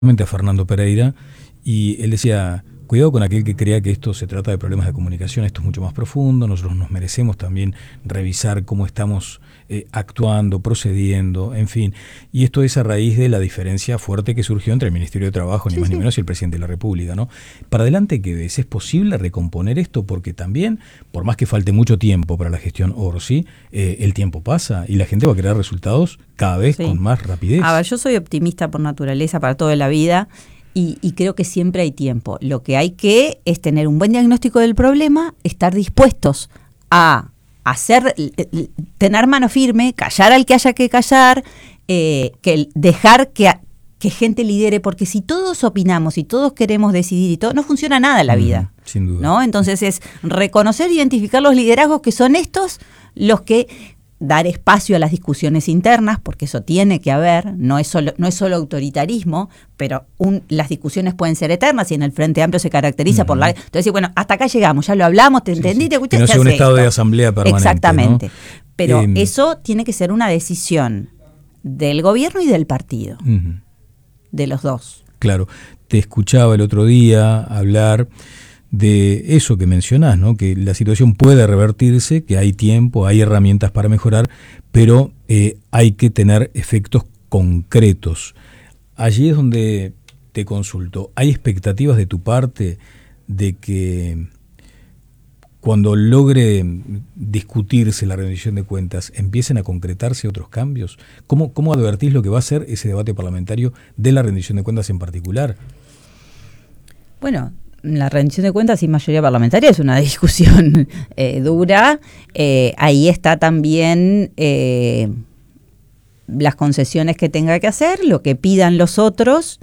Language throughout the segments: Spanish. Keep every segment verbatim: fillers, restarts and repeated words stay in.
a Fernando Pereira, y él decía: cuidado con aquel que crea que esto se trata de problemas de comunicación, esto es mucho más profundo, nosotros nos merecemos también revisar cómo estamos eh, actuando, procediendo, en fin. Y esto es a raíz de la diferencia fuerte que surgió entre el Ministerio de Trabajo, ni Sí, más sí. ni menos, y el Presidente de la República, ¿no? Para adelante, ¿qué ves? ¿Es posible recomponer esto? Porque también, por más que falte mucho tiempo para la gestión Orsi, eh, el tiempo pasa y la gente va a querer resultados cada vez Sí. con más rapidez. A ver, yo soy optimista por naturaleza para toda la vida y, y creo que siempre hay tiempo. Lo que hay que es tener un buen diagnóstico del problema, estar dispuestos a hacer, tener mano firme, callar al que haya que callar, eh, que dejar que, que gente lidere, porque si todos opinamos y todos queremos decidir y todo, no funciona nada en la vida. Mm, sin duda. ¿No? Entonces es reconocer e identificar los liderazgos que son estos los que dar espacio a las discusiones internas, porque eso tiene que haber, no es solo, no es solo autoritarismo, pero un, las discusiones pueden ser eternas y en el Frente Amplio se caracteriza uh-huh. por la... Entonces, bueno, hasta acá llegamos, ya lo hablamos, te sí, entendí, sí. te escuché, que no sea un estado esto. de asamblea permanente. Exactamente. ¿No? Pero eh, eso tiene que ser una decisión del gobierno y del partido, uh-huh. de los dos. Claro, te escuchaba el otro día hablar de eso que mencionás, ¿no? Que la situación puede revertirse, que hay tiempo, hay herramientas para mejorar, pero eh, hay que tener efectos concretos. Allí es donde te consulto. ¿Hay expectativas de tu parte de que cuando logre discutirse la rendición de cuentas empiecen a concretarse otros cambios? ¿Cómo, cómo advertís lo que va a ser ese debate parlamentario de la rendición de cuentas en particular? Bueno, la rendición de cuentas sin mayoría parlamentaria es una discusión eh, dura. Eh, ahí está también eh, las concesiones que tenga que hacer, lo que pidan los otros,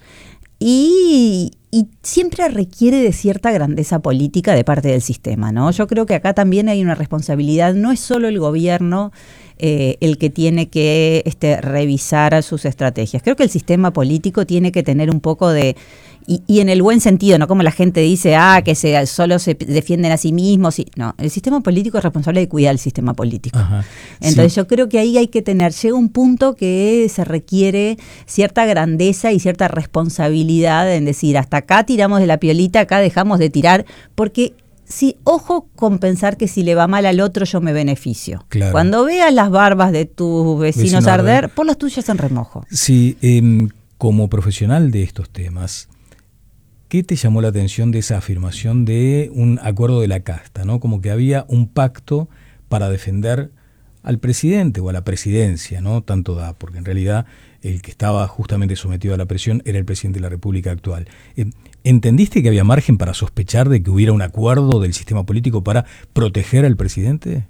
y, y siempre requiere de cierta grandeza política de parte del sistema, ¿no? Yo creo que acá también hay una responsabilidad, no es solo el gobierno eh, el que tiene que este, revisar sus estrategias. Creo que el sistema político tiene que tener un poco de... Y, y en el buen sentido, no como la gente dice, ah, que se, solo se defienden a sí mismos. Y, no, el sistema político es responsable de cuidar el sistema político. Ajá, Entonces sí. yo creo que ahí hay que tener, llega un punto que se requiere cierta grandeza y cierta responsabilidad en decir, hasta acá tiramos de la piolita, acá dejamos de tirar, porque... Sí, ojo con pensar que si le va mal al otro yo me beneficio. Claro. Cuando veas las barbas de tus vecinos Vecino arder, arder, pon las tuyas en remojo. Sí, eh, como profesional de estos temas, ¿qué te llamó la atención de esa afirmación de un acuerdo de la casta, ¿no? Como que había un pacto para defender al presidente o a la presidencia, ¿no? Tanto da, porque en realidad el que estaba justamente sometido a la presión era el presidente de la República actual. Eh, ¿Entendiste que había margen para sospechar de que hubiera un acuerdo del sistema político para proteger al presidente?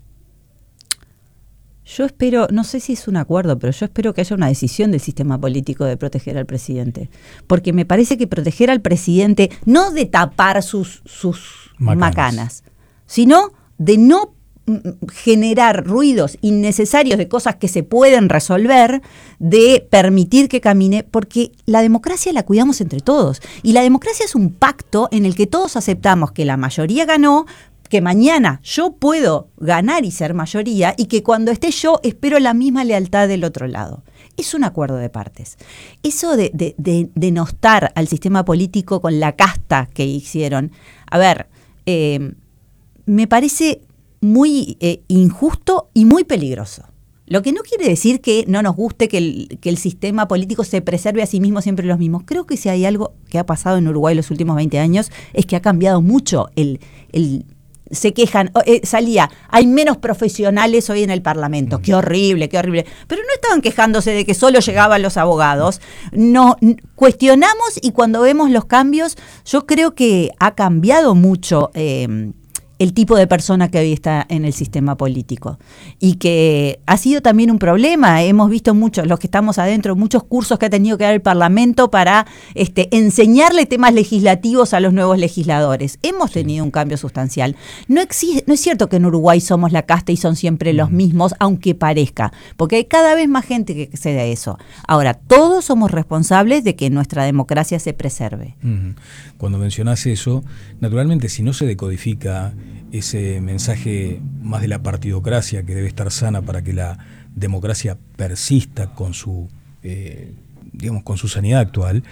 Yo espero, no sé si es un acuerdo, pero yo espero que haya una decisión del sistema político de proteger al presidente. Porque me parece que proteger al presidente, no de tapar sus, sus macanas. macanas, sino de no generar ruidos innecesarios de cosas que se pueden resolver, de permitir que camine, porque la democracia la cuidamos entre todos. Y la democracia es un pacto en el que todos aceptamos que la mayoría ganó, que mañana yo puedo ganar y ser mayoría, y que cuando esté yo espero la misma lealtad del otro lado. Es un acuerdo de partes. Eso de, de, de denostar al sistema político con la casta que hicieron, a ver, eh, me parece muy eh, injusto y muy peligroso. Lo que no quiere decir que no nos guste que el, que el sistema político se preserve a sí mismo siempre los mismos. Creo que si hay algo que ha pasado en Uruguay los últimos veinte años es que ha cambiado mucho el... el se quejan, eh, salía, hay menos profesionales hoy en el Parlamento, qué horrible, qué horrible, pero no estaban quejándose de que solo llegaban los abogados, no cuestionamos y cuando vemos los cambios, yo creo que ha cambiado mucho eh, el tipo de persona que hoy está en el sistema político y que ha sido también un problema. Hemos visto muchos, los que estamos adentro, muchos cursos que ha tenido que dar el Parlamento para este, enseñarle temas legislativos a los nuevos legisladores. Hemos tenido un cambio sustancial. No, existe, no es cierto que en Uruguay somos la casta y son siempre los mismos, aunque parezca, porque hay cada vez más gente que excede a eso. Ahora, todos somos responsables de que nuestra democracia se preserve. Cuando mencionás eso, naturalmente si no se decodifica ese mensaje más de la partidocracia que debe estar sana para que la democracia persista con su, eh, digamos, con su sanidad actual,